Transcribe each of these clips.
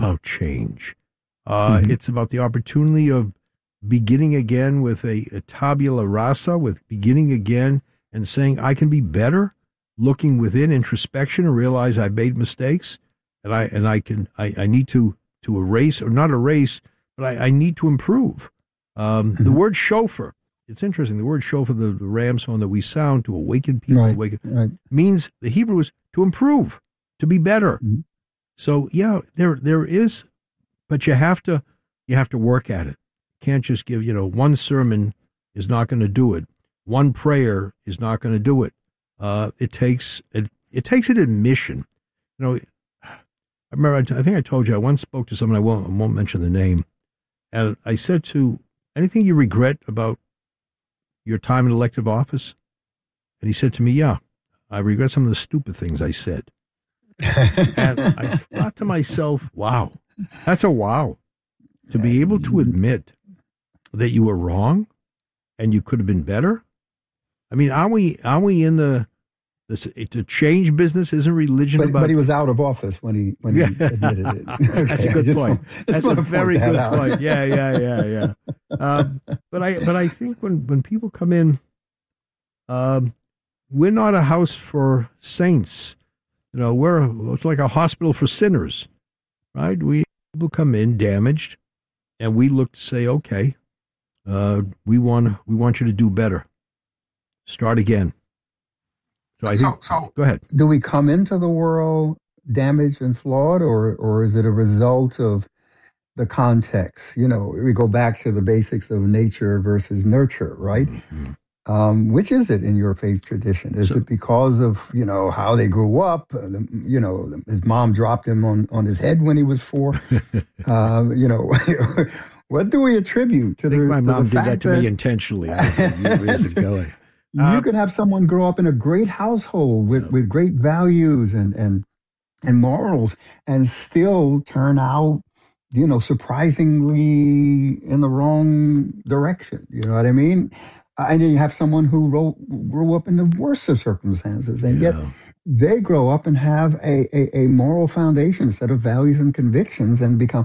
about change. It's about the opportunity of beginning again with a tabula rasa, with beginning again and saying, I can be better, looking within introspection and realize I've made mistakes and I need to erase, or not erase, but I need to improve. The word shofar, it's interesting. The word shofar, the ram song that we sound to awaken people, means, the Hebrew is to improve, to be better. So yeah, there is, but you have to work at it. You can't just give, one sermon is not going to do it. One prayer is not going to do it. It takes an admission. I remember, I think I told you, I once spoke to someone, I won't mention the name, and I said anything you regret about your time in elective office? And he said to me, yeah, I regret some of the stupid things I said. And I thought to myself, wow, that's a wow. To be able to admit that you were wrong and you could have been better. I mean, are we in the change business? Isn't religion but he was out of office when he admitted it. Okay. That's a good point. That's a very good point. Yeah. But I think when people come in, we're not a house for saints. It's like a hospital for sinners, right? People come in damaged, and we look to say, okay, we want you to do better. Start again. So I think, go ahead. Do we come into the world damaged and flawed, or is it a result of the context? We go back to the basics of nature versus nurture, right? Mm-hmm. Which is it in your faith tradition? Is it because of, how they grew up? His mom dropped him on his head when he was 4. What do we attribute to my mom did that to me intentionally. Years ago. You could have someone grow up in a great household with great values and morals and still turn out, surprisingly in the wrong direction. You know what I mean? And then you have someone who grew up in the worst of circumstances, and yet they grow up and have a moral foundation, set of values and convictions, and become,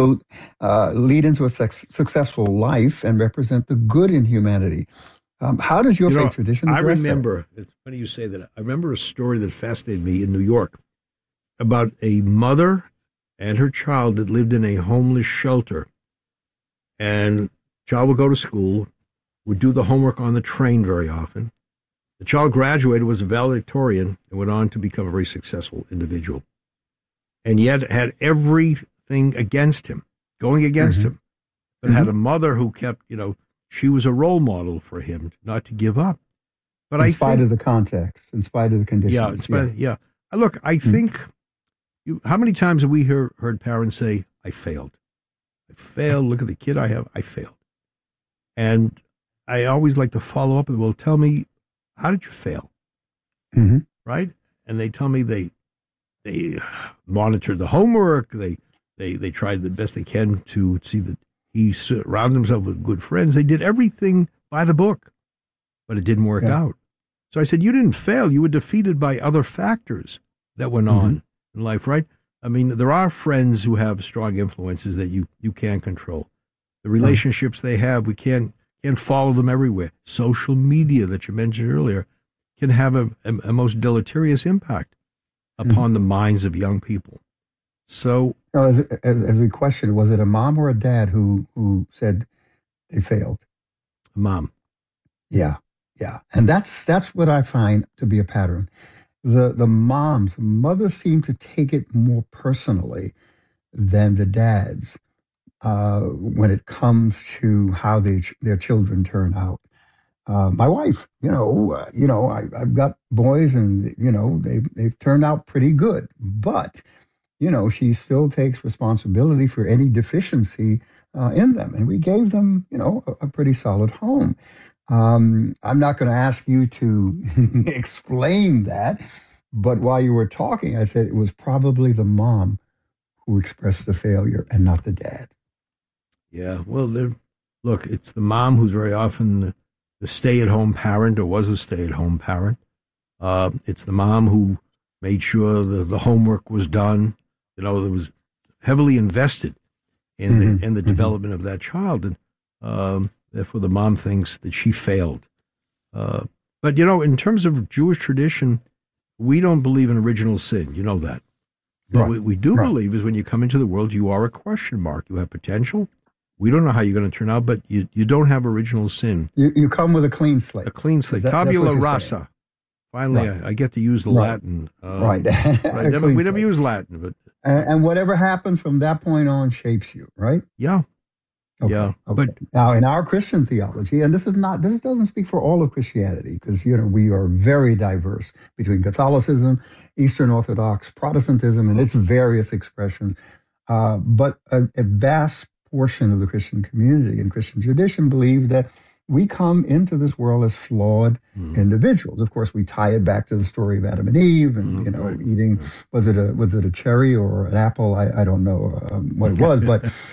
lead into a successful life and represent the good in humanity. How does your faith tradition address that? It's funny you say that. I remember a story that fascinated me in New York about a mother and her child that lived in a homeless shelter. And the child would go to school, would do the homework on the train very often. The child graduated, was a valedictorian, and went on to become a very successful individual. And yet had everything against him, going against him, but had a mother who kept, she was a role model for him not to give up. But in spite of the context, in spite of the conditions. Yeah, Look, I think, how many times have we heard parents say, I failed. Look at the kid I have, I failed. And I always like to follow up with, well, tell me, how did you fail? Right? And they tell me they monitored the homework, they tried the best they can to see that he surrounded himself with good friends. They did everything by the book, but it didn't work out. So I said, you didn't fail. You were defeated by other factors that went on in life, right? I mean, there are friends who have strong influences that you can't control. The relationships they have, we can't follow them everywhere. Social media that you mentioned earlier can have a most deleterious impact upon the minds of young people. So, as we questioned, was it a mom or a dad who said they failed? A mom. Yeah. And that's what I find to be a pattern. The mothers seem to take it more personally than the dads when it comes to how their children turn out. My wife, I've got boys, and they've turned out pretty good, but she still takes responsibility for any deficiency in them. And we gave them, a pretty solid home. I'm not going to ask you to explain that, but while you were talking, I said it was probably the mom who expressed the failure and not the dad. Yeah, well, look, it's the mom who's very often the stay-at-home parent, or was a stay-at-home parent. It's the mom who made sure the homework was done. There was heavily invested in the development of that child, and therefore the mom thinks that she failed. But in terms of Jewish tradition, we don't believe in original sin. You know that. But what we do believe is when you come into the world, you are a question mark. You have potential. We don't know how you're going to turn out, but you don't have original sin. You come with a clean slate. A clean slate. Tabula rasa. Finally, I get to use the Latin. Right. We never use Latin. But and whatever happens from that point on shapes you, right? Yeah. Okay. Yeah. Okay. But now, in our Christian theology, and this doesn't speak for all of Christianity, because we are very diverse between Catholicism, Eastern Orthodox, Protestantism, and its various expressions. But a vast portion of the Christian community and Christian tradition believe that we come into this world as flawed individuals. Of course, we tie it back to the story of Adam and Eve, and eating was it a cherry or an apple? I don't know what it was,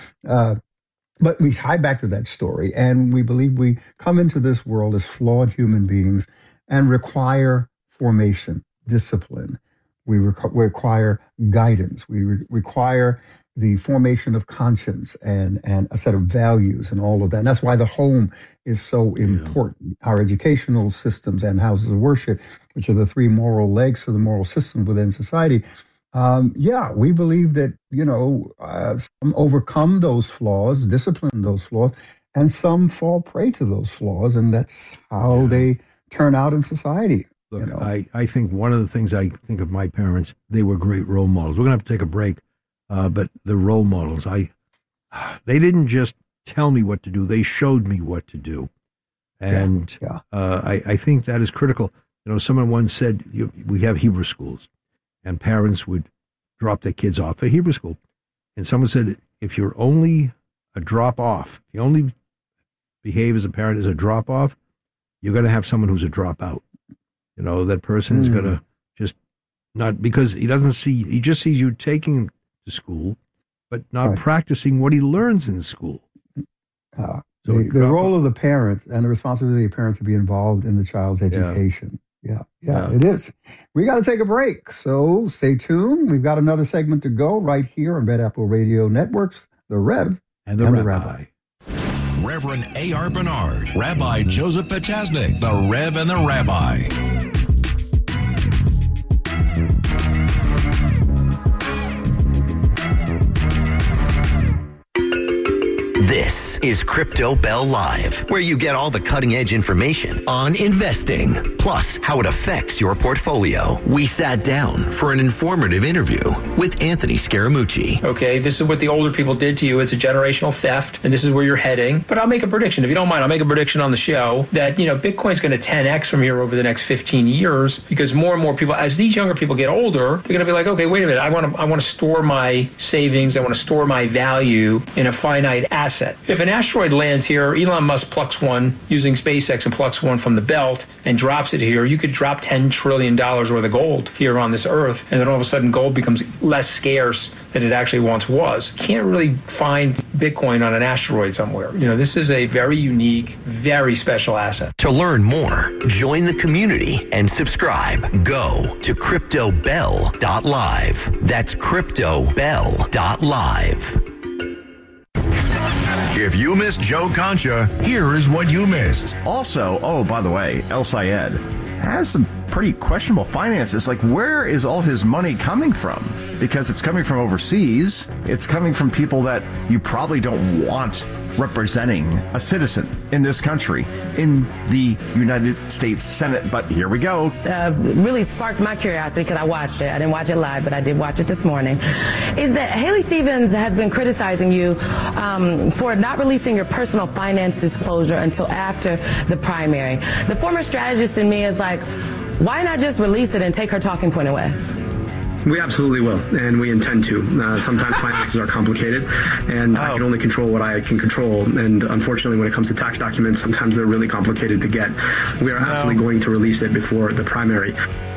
but we tie back to that story, and we believe we come into this world as flawed human beings and require formation, discipline. We require guidance. We require the formation of conscience and a set of values and all of that. And that's why the home is so important. Our educational systems and houses of worship, which are the three moral legs to the moral system within society. We believe that, some overcome those flaws, discipline those flaws, and some fall prey to those flaws. And that's how they turn out in society. Look, I think one of the things I think of my parents, they were great role models. We're going to have to take a break. But the role models, they didn't just tell me what to do; they showed me what to do, and I think that is critical. Someone once said we have Hebrew schools, and parents would drop their kids off at Hebrew school, and someone said if you're only a drop off, if you only behave as a parent as a drop off, you're going to have someone who's a dropout. That person is going to just not, because he just sees you taking to school, but not practicing what he learns in school. So the role of the parent and the responsibility of the parent to be involved in the child's education. Yeah, it is. We got to take a break, so stay tuned. We've got another segment to go right here on Red Apple Radio Networks, The Rev and the Rabbi. Reverend A.R. Bernard, Rabbi Joseph Pachasnik, The Rev and the Rabbi. This is Crypto Bell Live, where you get all the cutting-edge information on investing, plus how it affects your portfolio. We sat down for an informative interview with Anthony Scaramucci. Okay, this is what the older people did to you. It's a generational theft, and this is where you're heading. But I'll make a prediction. If you don't mind, I'll make a prediction on the show that, Bitcoin's going to 10x from here over the next 15 years, because more and more people, as these younger people get older, they're going to be like, okay, wait a minute, I want to store my savings, I want to store my value in a finite asset. If an asteroid lands here, Elon Musk plucks one using SpaceX and plucks one from the belt and drops it here, you could drop $10 trillion worth of gold here on this earth, and then all of a sudden gold becomes less scarce than it actually once was. Can't really find Bitcoin on an asteroid somewhere. This is a very unique, very special asset. To learn more, join the community and subscribe. Go to CryptoBell.live. That's CryptoBell.live. If you missed Joe Concha, here is what you missed. Also, by the way, El Sayed has some pretty questionable finances. Like, where is all his money coming from? Because it's coming from overseas. It's coming from people that you probably don't want representing a citizen in this country, in the United States Senate. But here we go. Really sparked my curiosity because I watched it. I didn't watch it live, but I did watch it this morning. Is that Haley Stevens has been criticizing you for not releasing your personal finance disclosure until after the primary. The former strategist in me is like, why not just release it and take her talking point away? We absolutely will, and we intend to. Sometimes finances are complicated, and I can only control what I can control. And unfortunately, when it comes to tax documents, sometimes they're really complicated to get. We are absolutely going to release it before the primary.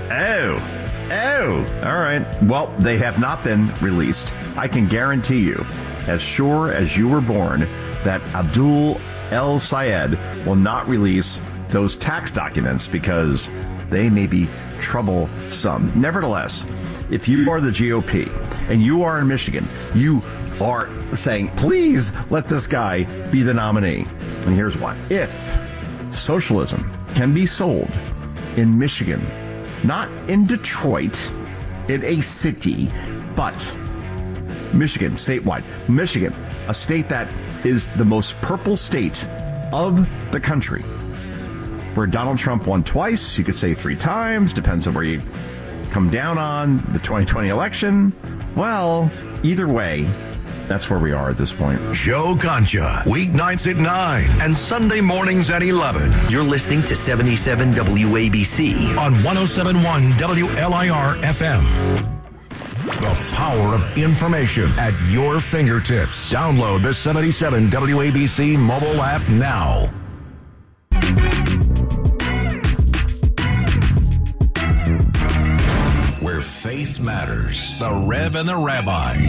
All right. Well, they have not been released. I can guarantee you, as sure as you were born, that Abdul El Sayed will not release those tax documents because they may be troublesome. Nevertheless, if you are the GOP and you are in Michigan, you are saying, please let this guy be the nominee. And here's why. If socialism can be sold in Michigan, not in Detroit, in a city, but Michigan, statewide. Michigan, a state that is the most purple state of the country, where Donald Trump won twice, you could say 3 times, depends on where you come down on the 2020 election. Well, either way, that's where we are at this point. Joe Concha, weeknights at 9 and Sunday mornings at 11. You're listening to 77 WABC on 107.1 WLIR FM. The power of information at your fingertips. Download the 77 WABC mobile app now. Where faith matters. The Rev and the Rabbi.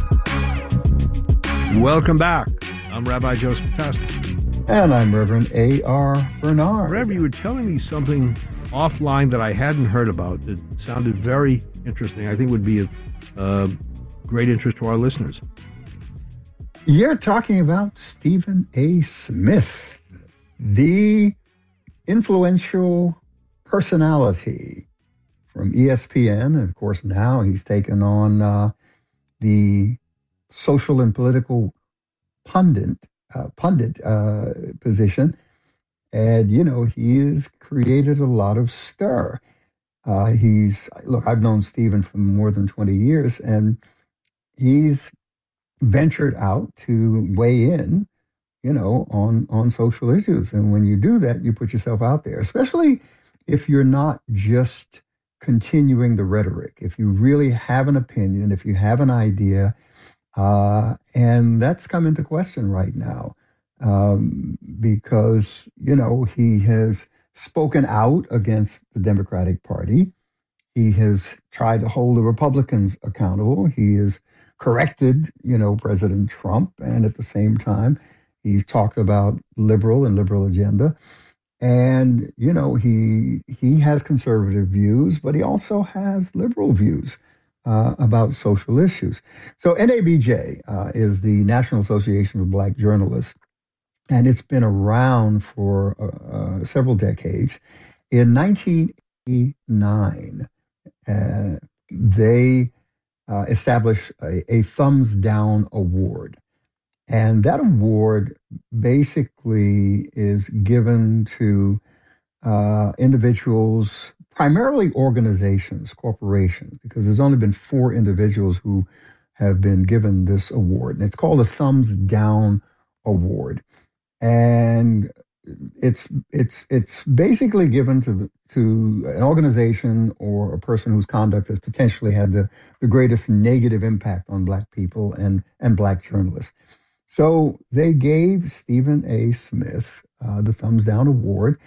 Welcome back. I'm Rabbi Joseph Testa. And I'm Reverend A.R. Bernard. Reverend, you were telling me something offline that I hadn't heard about that sounded very interesting. I think would be of great interest to our listeners. You're talking about Stephen A. Smith, the influential personality from ESPN. And of course, now he's taken on the social and political pundit position. And, you know, he has created a lot of stir. I've known Stephen for more than 20 years, and he's ventured out to weigh in, you know, on social issues. And when you do that, you put yourself out there, especially if you're not just continuing the rhetoric, if you really have an opinion, if you have an idea, and that's come into question right now, because, you know, he has spoken out against the Democratic Party. He has tried to hold the Republicans accountable. He has corrected, you know, President Trump. And at the same time, he's talked about liberal agenda. And, you know, he has conservative views, but he also has liberal views about social issues. So NABJ is the National Association of Black Journalists, and it's been around for several decades. In 1989, they established a Thumbs Down Award. And that award basically is given to individuals, primarily organizations, corporations, because there's only been 4 individuals who have been given this award. And it's called a Thumbs Down Award. And it's basically given to an organization or a person whose conduct has potentially had the greatest negative impact on Black people and Black journalists. So they gave Stephen A. Smith the Thumbs Down Award,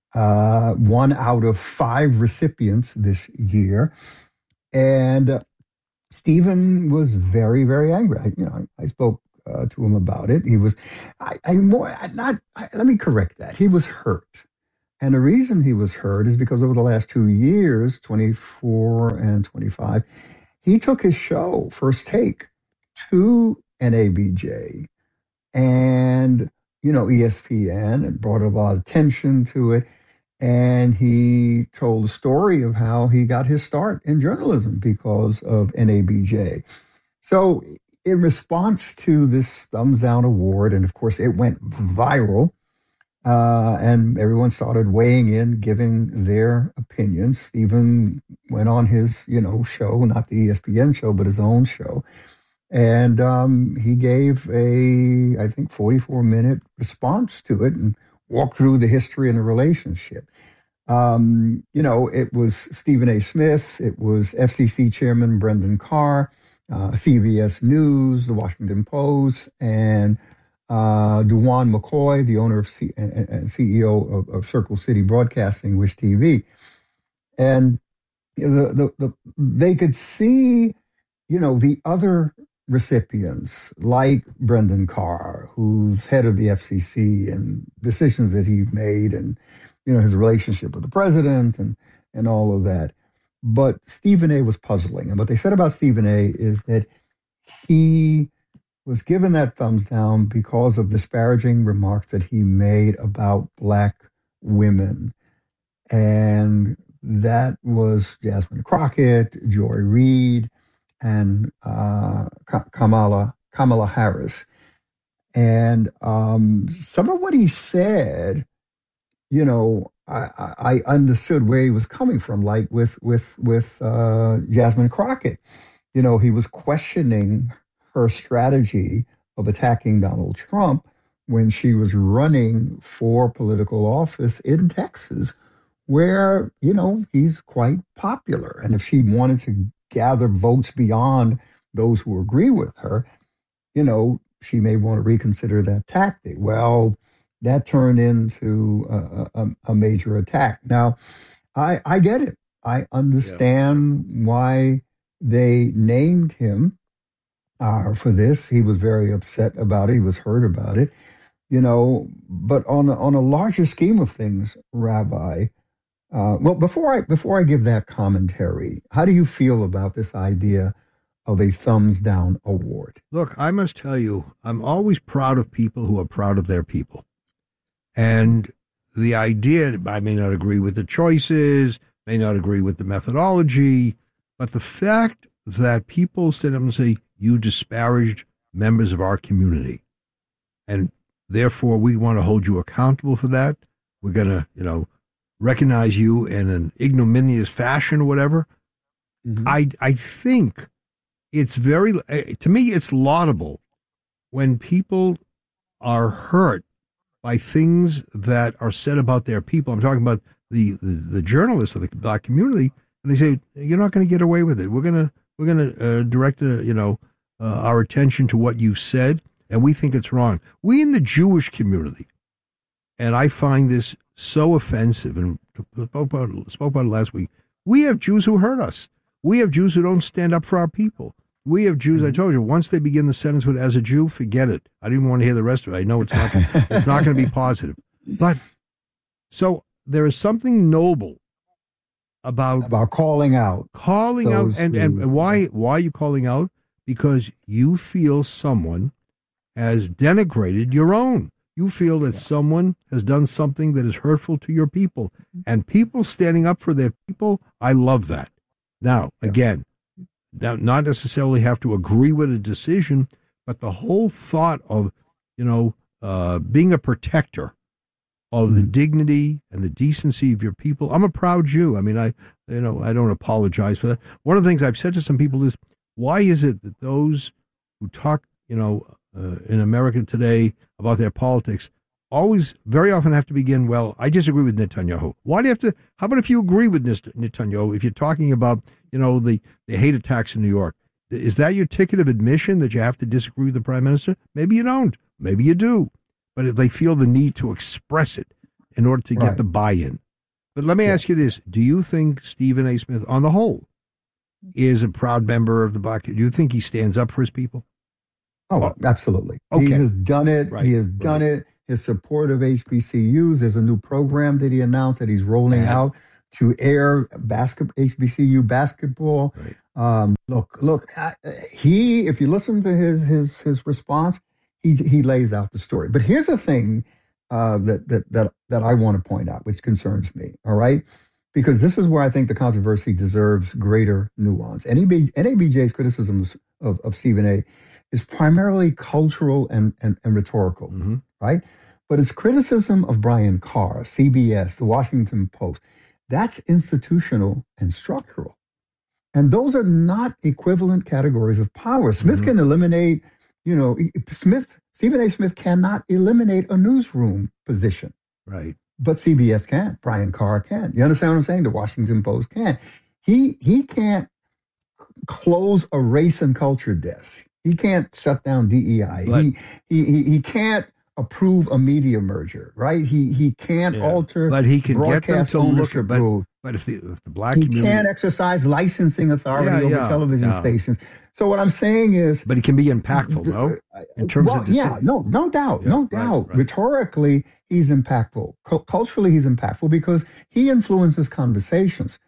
1 out of 5 recipients this year. And Stephen was very, very angry. I spoke to him about it. He was, let me correct that. He was hurt. And the reason he was hurt is because over the last 2 years, 24 and 25, he took his show, First Take, to NABJ and, you know, ESPN, and brought a lot of attention to it. And he told the story of how he got his start in journalism because of NABJ. So in response to this Thumbs Down Award, and of course it went viral, and everyone started weighing in, giving their opinions. Stephen went on his, you know, show, not the ESPN show, but his own show. And he gave I think, 44-minute response to it and walked through the history and the relationship. You know, it was Stephen A. Smith, it was FCC Chairman Brendan Carr, CBS News, The Washington Post, and Duane McCoy, the owner of and CEO of Circle City Broadcasting, Wish TV. And they could see, you know, the other recipients like Brendan Carr, who's head of the FCC, and decisions that he made, and, you know, his relationship with the president, and and all of that. But Stephen A. was puzzling. And what they said about Stephen A. is that he was given that thumbs down because of disparaging remarks that he made about Black women. And that was Jasmine Crockett, Joy Reid, and Kamala Harris. And some of what he said, you know, I understood where he was coming from, like with Jasmine Crockett. You know, he was questioning her strategy of attacking Donald Trump when she was running for political office in Texas, where, you know, he's quite popular. And if she wanted to gather votes beyond those who agree with her, you know, she may want to reconsider that tactic. Well, that turned into a major attack. Now, I get it. I understand why they named him for this. He was very upset about it. He was hurt about it, you know. But on a larger scheme of things, Rabbi, well, before I give that commentary, how do you feel about this idea of a thumbs down award? Look, I must tell you, I'm always proud of people who are proud of their people. And the idea, I may not agree with the choices, may not agree with the methodology, but the fact that people stand up and say, you disparaged members of our community, and therefore we want to hold you accountable for that. We're going to, you know, recognize you in an ignominious fashion or whatever. Mm-hmm. I think it's very, to me, it's laudable when people are hurt by things that are said about their people. I'm talking about the journalists of the Black community, and they say, you're not going to get away with it. We're going to direct our attention to what you've said, and we think it's wrong. We in the Jewish community, and I find this so offensive, and spoke about it last week, we have Jews who hurt us. We have Jews who don't stand up for our people. We have Jews, I told you, once they begin the sentence with "as a Jew," forget it. I didn't want to hear the rest of it. I know it's not going to be positive. But so there is something noble about calling out. And why are you calling out? Because you feel someone has denigrated your own. You feel that someone has done something that is hurtful to your people. And people standing up for their people, I love that. Now, again, not necessarily have to agree with a decision, but the whole thought of, being a protector of the dignity and the decency of your people. I'm a proud Jew. I mean, I don't apologize for that. One of the things I've said to some people is, why is it that those who talk, in America today about their politics always very often have to begin, well, I disagree with Netanyahu. Why do you have to? How about if you agree with Netanyahu, if you're talking about, the hate attacks in New York? Is that your ticket of admission that you have to disagree with the prime minister? Maybe you don't. Maybe you do. But they feel the need to express it in order to get the buy-in. But let me ask you this. Do you think Stephen A. Smith, on the whole, is a proud member of the Black? Do you think he stands up for his people? Oh, absolutely. Okay. He has done it. Right. He has done it. His support of HBCUs. There's a new program that he announced that he's rolling out to air HBCU basketball. Right. Look. If you listen to his response, he lays out the story. But here's the thing that I want to point out, which concerns me. All right, because this is where I think the controversy deserves greater nuance. NABJ's criticisms of Stephen A. is primarily cultural and rhetorical, right? But its criticism of Brian Carr, CBS, the Washington Post, that's institutional and structural. And those are not equivalent categories of power. Smith can eliminate, Stephen A. Smith cannot eliminate a newsroom position. Right. But CBS can. Brian Carr can. You understand what I'm saying? The Washington Post can. He can't close a race and culture desk. He can't shut down DEI. But he can't approve a media merger, right? He can't alter. But he can get them to look at. Rules. But if the Black community, he can't exercise licensing authority over television stations. So what I'm saying is, but he can be impactful, no? In terms of no doubt. Right. Rhetorically, he's impactful. Culturally, he's impactful because he influences conversations.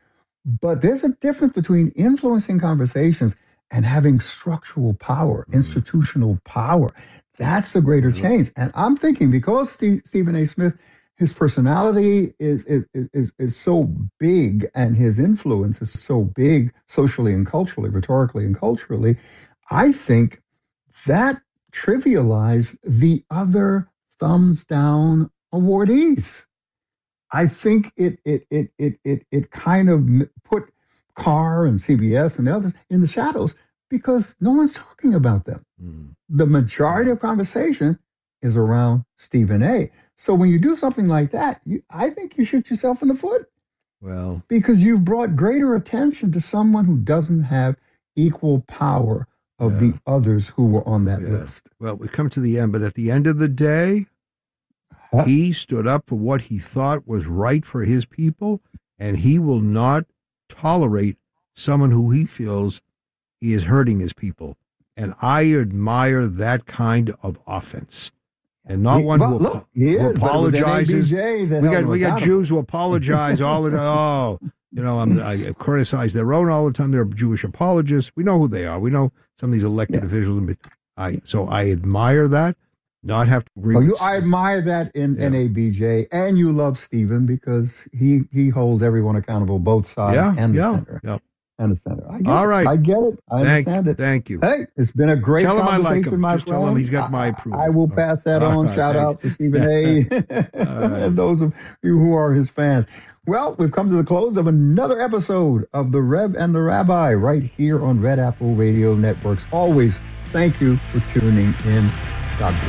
But there's a difference between influencing conversations and having structural power, institutional power. That's the greater change. And I'm thinking because Stephen A. Smith, his personality is so big and his influence is so big socially and culturally, rhetorically and culturally, I think that trivialized the other thumbs down awardees. I think it kind of put Carr and CBS and the others in the shadows because no one's talking about them. The majority of conversation is around Stephen A. So when you do something like that, I think you shoot yourself in the foot. Well, because you've brought greater attention to someone who doesn't have equal power of the others who were on that list. Well, we come to the end, but at the end of the day, he stood up for what he thought was right for his people, and he will not tolerate someone who he feels is hurting his people. And I admire that kind of offense. And not one who apologizes. We got Jews who apologize all the time. I criticize their own all the time. They're Jewish apologists. We know who they are. We know some of these elected officials. So I admire that. Not have to agree. I admire that in NABJ, and you love Stephen because he holds everyone accountable, both sides and the center. Yeah. And the center. I get it. I understand it. Thank you. Hey, it's been a great conversation, I like him. my Just friend. tell him he's got my approval. I will pass that on. Shout out to Stephen A. and those of you who are his fans. Well, we've come to the close of another episode of The Rev and the Rabbi right here on Red Apple Radio Networks. Always thank you for tuning in. God bless.